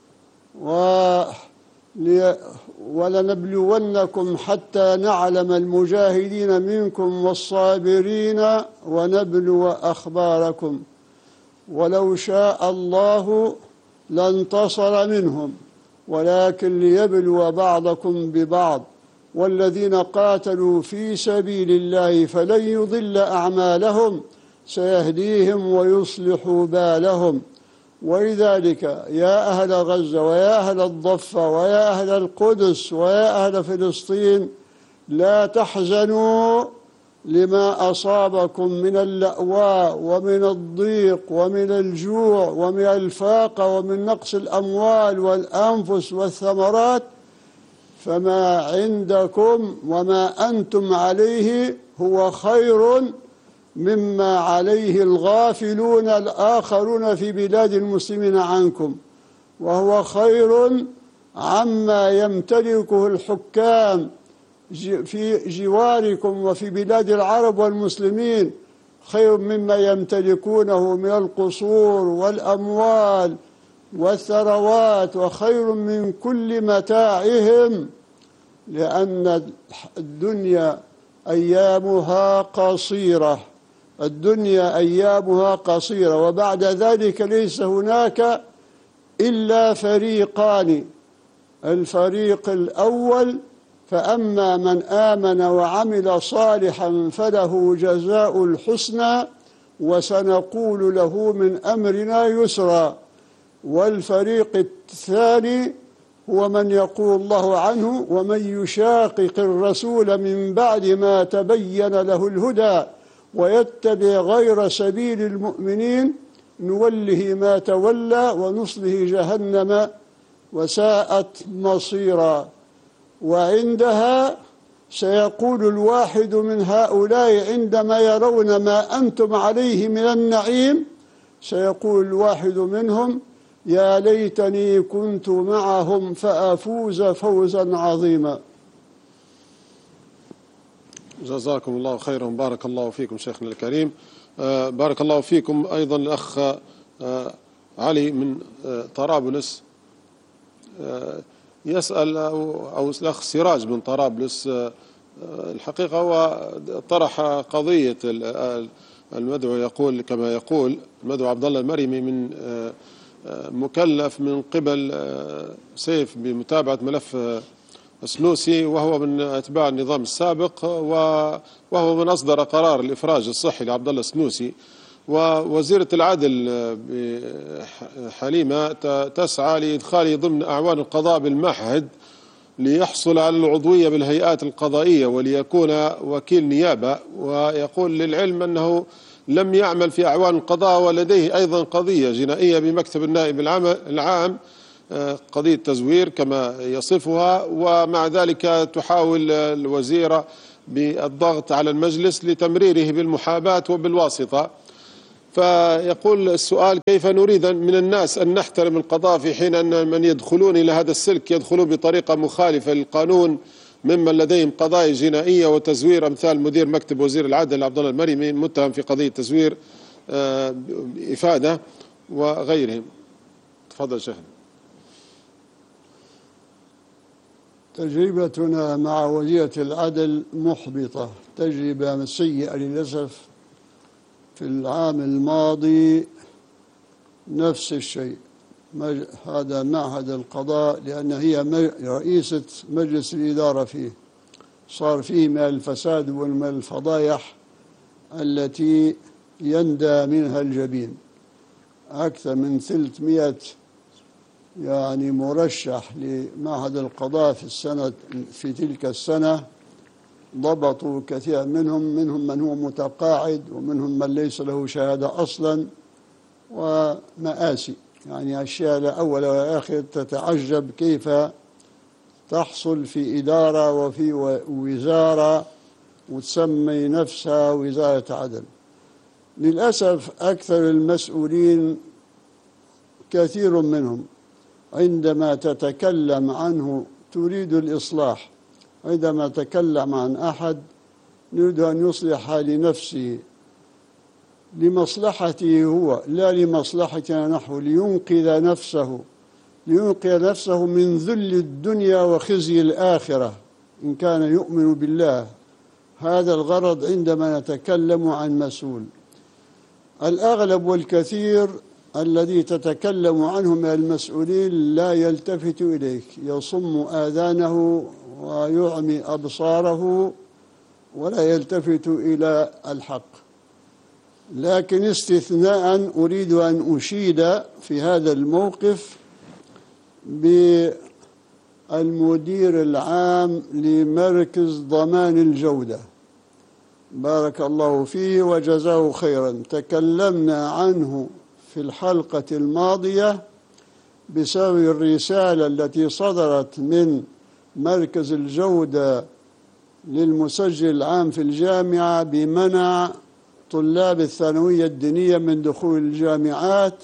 ولنبلونكم حتى نعلم المجاهدين منكم والصابرين ونبلو أخباركم ولو شاء الله لانتصر منهم ولكن ليبلو بعضكم ببعض والذين قاتلوا في سبيل الله فلن يضل أعمالهم سيهديهم ويصلح بالهم. ولذلك يا أهل غزة ويا أهل الضفة ويا أهل القدس ويا أهل فلسطين لا تحزنوا لما أصابكم من اللأواء ومن الضيق ومن الجوع ومن الفاقة ومن نقص الأموال والأنفس والثمرات، فما عندكم وما أنتم عليه هو خير مما عليه الغافلون الآخرون في بلاد المسلمين عنكم، وهو خير عما يمتلكه الحكام في جواركم وفي بلاد العرب والمسلمين، خير مما يمتلكونه من القصور والأموال والثروات، وخير من كل متاعهم، لأن الدنيا أيامها قصيرة، الدنيا أيامها قصيرة، وبعد ذلك ليس هناك إلا فريقان: الفريق الأول فأما من آمن وعمل صالحا فله جزاء الحسنى وسنقول له من أمرنا يسرا، والفريق الثاني هو من يقول الله عنه: ومن يشاقق الرسول من بعد ما تبين له الهدى ويتبع غير سبيل المؤمنين نوله ما تولى ونصله جهنم وساءت مصيرا. وعندها سيقول الواحد من هؤلاء عندما يرون ما أنتم عليه من النعيم، سيقول الواحد منهم: يا ليتني كنت معهم فأفوز فوزا عظيما. جزاكم الله خيرا، بارك الله فيكم شيخنا الكريم. بارك الله فيكم. أيضا الأخ علي من طرابلس يسأل، أو الأخ سراج من طرابلس، الحقيقة هو طرح قضية المدعو، يقول كما يقول المدعو عبد الله المريمي من مكلف من قبل سيف بمتابعة ملف السنوسي، وهو من أتباع النظام السابق، وهو من أصدر قرار الإفراج الصحي لعبد الله السنوسي. ووزيرة العدل حليمة تسعى لإدخاله ضمن أعوان القضاء بالمعهد ليحصل على العضوية بالهيئات القضائية وليكون وكيل نيابة. ويقول للعلم أنه لم يعمل في أعوان القضاء ولديه أيضا قضية جنائية بمكتب النائب العام قضية تزوير كما يصفها، ومع ذلك تحاول الوزيرة بالضغط على المجلس لتمريره بالمحاباة وبالواسطة. فيقول السؤال: كيف نريد من الناس أن نحترم القضاء في حين أن من يدخلون إلى هذا السلك يدخلون بطريقة مخالفة للقانون، ممن لديهم قضايا جنائية وتزوير، أمثال مدير مكتب وزير العدل عبد الله المريمي متهم في قضية تزوير إفادة وغيرهم. تفضل شيخنا. تجربتنا مع وزيرة العدل محبطة، تجربة سيئة للأسف. في العام الماضي نفس الشيء، هذا معهد القضاء، لأن هي رئيسة مجلس الإدارة فيه، صار فيه من الفساد ومن الفضايح التي يندى منها الجبين. أكثر من 300 مرشح لمعهد القضاء في تلك السنة، ضبطوا كثير منهم من هو متقاعد، ومنهم من ليس له شهادة أصلا، ومآسي، أشياء لا أول ولا آخر. تتعجب كيف تحصل في إدارة وفي وزارة وتسمي نفسها وزارة عدل. للأسف أكثر المسؤولين كثير منهم عندما تتكلم عنه تريد الإصلاح، عندما تكلم عن أحد يريد أن يصلح لنفسه، لمصلحته هو لا لمصلحتنا نحن، لينقذ نفسه من ذل الدنيا وخزي الآخرة إن كان يؤمن بالله. هذا الغرض عندما نتكلم عن مسؤول. الأغلب والكثير الذي تتكلم عنه من المسؤولين لا يلتفت إليك، يصم آذانه ويعمي أبصاره ولا يلتفت إلى الحق. لكن استثناء أريد أن أشيد في هذا الموقف بالمدير العام لمركز ضمان الجودة، بارك الله فيه وجزاه خيرا. تكلمنا عنه في الحلقة الماضية بسبب الرسالة التي صدرت من مركز الجودة للمسجل العام في الجامعة بمنع طلاب الثانوية الدينية من دخول الجامعات،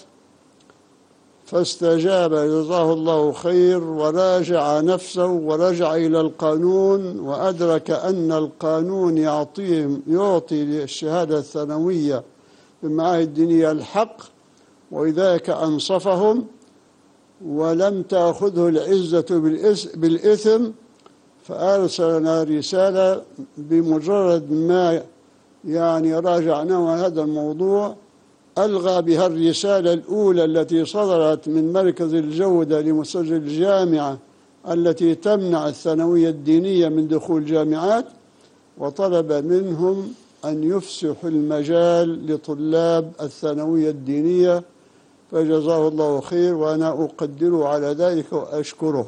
فاستجاب جزاه الله خير وراجع نفسه ورجع إلى القانون، وأدرك أن القانون يعطي للشهادة الثانوية بالمعاهد الدينية الحق، ولذلك أنصفهم ولم تأخذه العزة بالإثم، فأرسلنا رسالة بمجرد ما راجعناه هذا الموضوع، ألغى بها الرسالة الأولى التي صدرت من مركز الجودة لمسجل الجامعة التي تمنع الثانوية الدينية من دخول الجامعات، وطلب منهم أن يفسحوا المجال لطلاب الثانوية الدينية، فجزاه الله خير وأنا أقدره على ذلك وأشكره.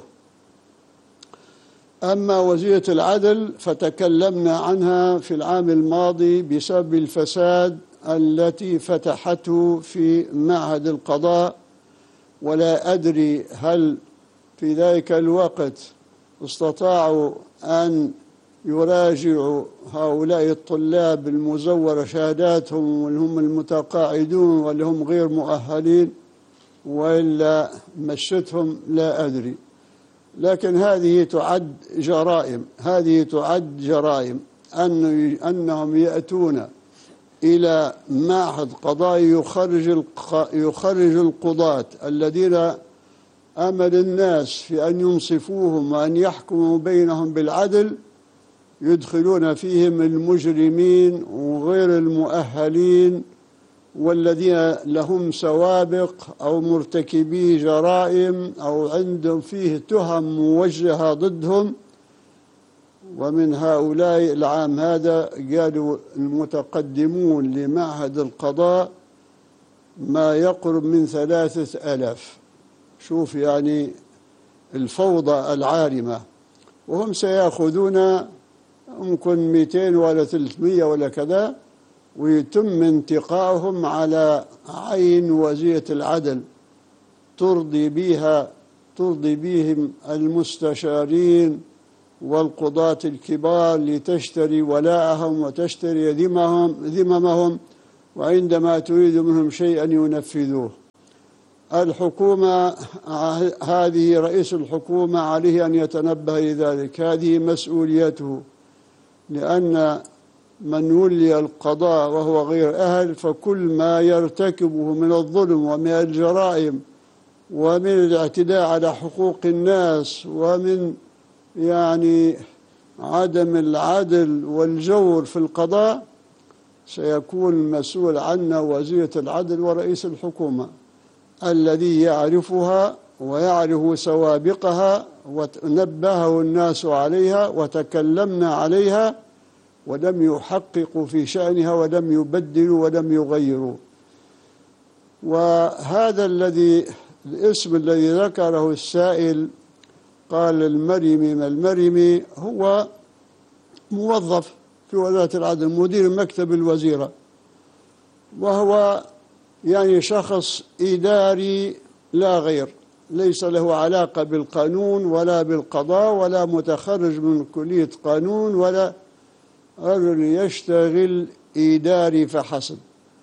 أما وزيرة العدل فتكلمنا عنها في العام الماضي بسبب الفساد التي فتحته في معهد القضاء، ولا أدري هل في ذلك الوقت استطاعوا أن يراجعوا هؤلاء الطلاب المزورة شهاداتهم واللي هم المتقاعدون واللي هم غير مؤهلين، وإلا مشتهم لا أدري. لكن هذه تعد جرائم، أنهم يأتون إلى معهد قضائي يخرج القضاة الذين أمل الناس في أن ينصفوهم وأن يحكموا بينهم بالعدل، يدخلون فيهم المجرمين وغير المؤهلين والذين لهم سوابق أو مرتكبي جرائم أو عندهم فيه تهم موجهة ضدهم. ومن هؤلاء العام هذا قالوا المتقدمون لمعهد القضاء ما يقرب من 3000. شوف الفوضى العارمة، وهم سيأخذون ممكن 200 ولا 300 ولا كذا، ويتم انتقائهم على عين وزيرة العدل ترضي بها ترضي بهم المستشارين والقضاة الكبار لتشتري ولاءهم وتشتري ذممهم، وعندما تريد منهم شيئا ينفذوه. الحكومة هذه رئيس الحكومة عليه أن يتنبه لذلك، هذه مسؤوليته، لأن من ولي القضاء وهو غير أهل فكل ما يرتكبه من الظلم ومن الجرائم ومن الاعتداء على حقوق الناس ومن عدم العدل والجور في القضاء سيكون المسؤول عنه وزيرة العدل ورئيس الحكومة الذي يعرفها ويعرف سوابقها، ونبهه الناس عليها وتكلمنا عليها ولم يحققوا في شأنها ولم يبدلوا ولم يغيروا. وهذا الاسم الذي ذكره السائل قال المرمي، ما المرمي هو موظف في وزارة العدل، مدير مكتب الوزيرة، وهو شخص إداري لا غير، ليس له علاقة بالقانون ولا بالقضاء ولا متخرج من كلية قانون، ولا رجل يشتغل إداري فحسب،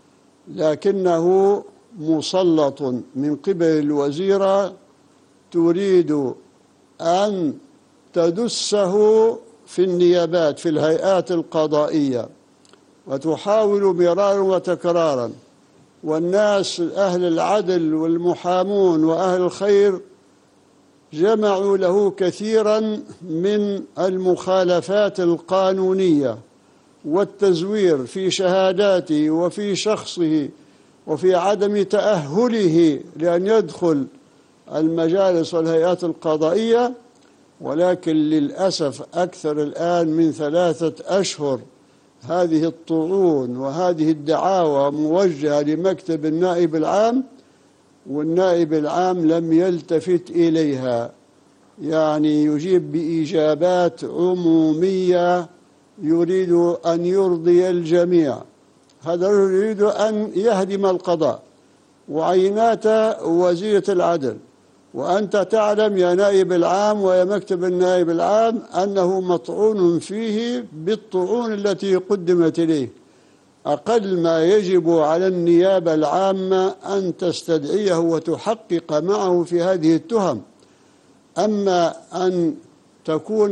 لكنه مسلط من قبل الوزيرة تريد أن تدسه في النيابات في الهيئات القضائية، وتحاول مرارا وتكرارا. والناس أهل العدل والمحامون وأهل الخير جمعوا له كثيرا من المخالفات القانونية والتزوير في شهاداته وفي شخصه وفي عدم تأهله لأن يدخل المجالس والهيئات القضائية. ولكن للأسف أكثر الآن من 3 أشهر هذه الطعون وهذه الدعاوى موجهة لمكتب النائب العام، والنائب العام لم يلتفت إليها، يجيب بإجابات عمومية يريد أن يرضي الجميع. هذا الرجل يريد أن يهدم القضاء وعينات وزيرة العدل، وأنت تعلم يا نائب العام ويا مكتب النائب العام أنه مطعون فيه بالطعون التي قدمت إليه. أقل ما يجب على النيابة العامة أن تستدعيه وتحقق معه في هذه التهم. أما أن تكون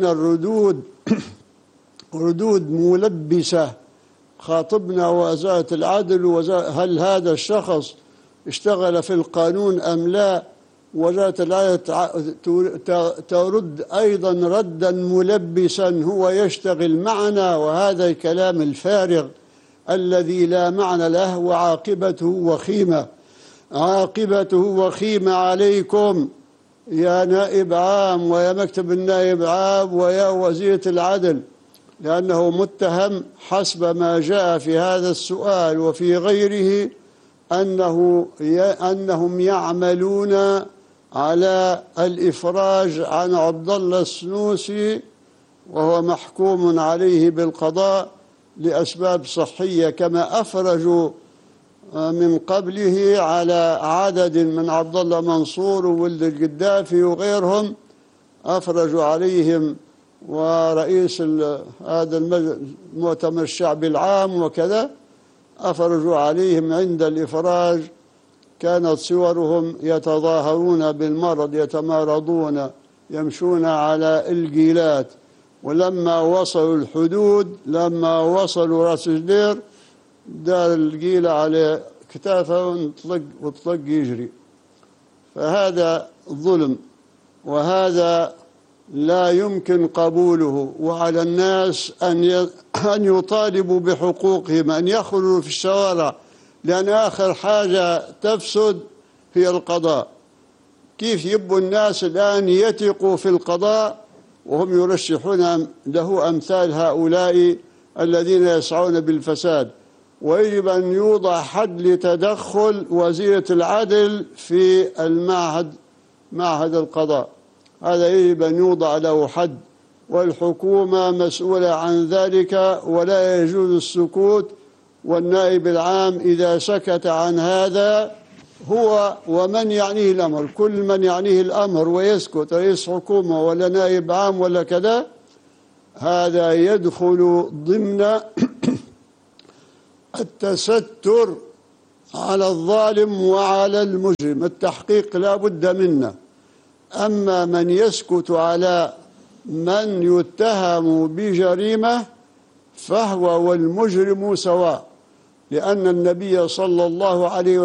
ردود ملبسة، خاطبنا وزارة العدل هل هذا الشخص اشتغل في القانون أم لا؟ وزارة العدل ترد أيضا ردا ملبسا هو يشتغل معنا، وهذا الكلام الفارغ الذي لا معنى له وعاقبته وخيمة. عاقبته وخيمة عليكم يا نائب عام ويا مكتب النائب عام ويا وزيرة العدل، لأنه متهم حسب ما جاء في هذا السؤال وفي غيره أنهم يعملون على الإفراج عن عبد الله السنوسي، وهو محكوم عليه بالقضاء لأسباب صحية، كما أفرجوا من قبله على عدد من عبد الله منصور وولد القدافي وغيرهم، أفرجوا عليهم، ورئيس هذا المؤتمر الشعبي العام وكذا أفرجوا عليهم. عند الإفراج كانت صورهم يتظاهرون بالمرض، يتمارضون، يمشون على الجيلات، ولما وصلوا الحدود، لما وصلوا راس جدير دار الجيلة على كتافه وطلق يجري. فهذا ظلم، وهذا لا يمكن قبوله، وعلى الناس أن يطالبوا بحقوقهم، أن يخرجوا في الشوارع، لأن آخر حاجة تفسد هي القضاء. كيف يبقوا الناس الآن يثقوا في القضاء وهم يرشحون له أمثال هؤلاء الذين يسعون بالفساد؟ ويجب أن يوضع حد لتدخل وزيرة العدل في معهد القضاء، هذا يجب أن يوضع له حد، والحكومة مسؤولة عن ذلك، ولا يجوز السكوت. والنائب العام إذا سكت عن هذا هو ومن يعنيه الأمر، كل من يعنيه الأمر ويسكت، رئيس حكومة ولا نائب عام ولا كذا، هذا يدخل ضمن التستر على الظالم وعلى المجرم. التحقيق لا بد منه. أما من يسكت على من يتهم بجريمة فهو والمجرم سواء، لأن النبي صلى الله عليه وسلم